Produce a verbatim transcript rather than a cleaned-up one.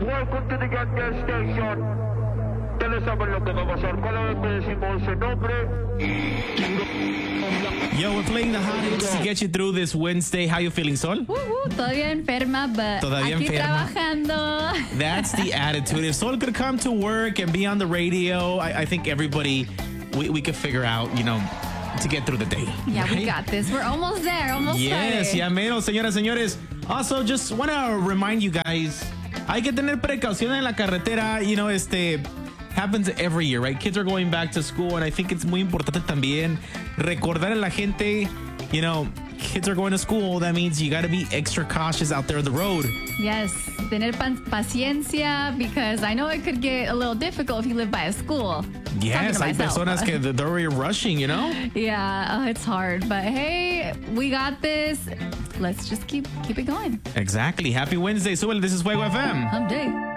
Welcome to the Gas Gas Station. Ya le saben lo que va a pasar. Cada vez que decimos ese nombre. Yo, we're playing the hot hits to get you through this Wednesday. How you feeling, Sol? Uh, uh, todavía enferma, but Todavía aquí enferma. trabajando. That's the attitude. If Sol could come to work and be on the radio, I, I think everybody, we, we could figure out, you know, to get through the day. Yeah, right? we got this. We're almost there. Almost Yes, Friday. ya menos, señoras, señores. Also, just want to remind you guys, hay que tener precaución en la carretera. You know, este happens every year, right? Kids are going back to school, and I think it's muy importante también recordar a la gente, you know, kids are going to school. That means you got to be extra cautious out there on the road. Yes, tener pan- paciencia, because I know it could get a little difficult if you live by a school. Yes, hay Talking to myself, personas but- que they're already rushing, you know? Yeah, uh, it's hard, but hey, we got this. Let's just keep keep it going. Exactly. Happy Wednesday. Súbele, this is Fuego F M. Hump day.